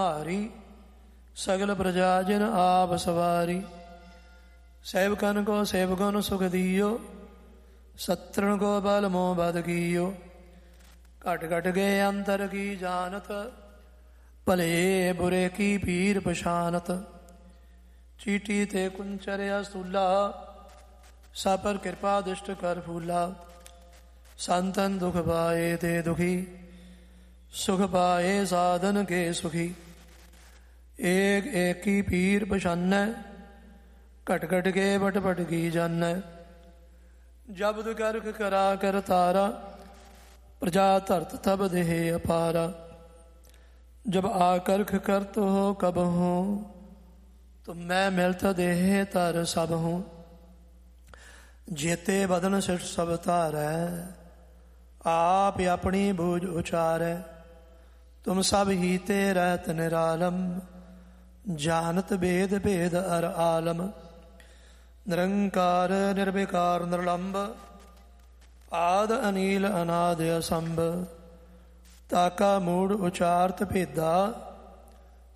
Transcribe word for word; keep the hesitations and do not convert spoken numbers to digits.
तुम्हारी सगल प्रजा जिन आप सवारी। सेवकन को सेवगुण सुख दियो सत्रण को बल मोह बद कियो। घट घट गए अंतर की जानत भले बुरे की पीर पछानत। चीटी ते कुंचरिया स्थूला सब पर कृपा दुष्ट कर फूला। संतन दुख पाए ते दुखी सुख पाए साधन के सुखी। एक एक की पीर पछान घट घट के बट बट की जान। जब दुर्ग करा कर तारा प्रजा धरत तब देह अपारा। जब आकर्ख करत हो कब हूँ तो मैं मिलत देह तर सब हूँ। जेते बदन सिठ सब तारै आप अपनी बूझ उचारै। तुम सब ही ते रहत निरालम जानत भेद भेद अर आलम। निरंकार निर्विकार निर्लंब आद अनील अनाद असंभ। ताका मूड उचारत भेदा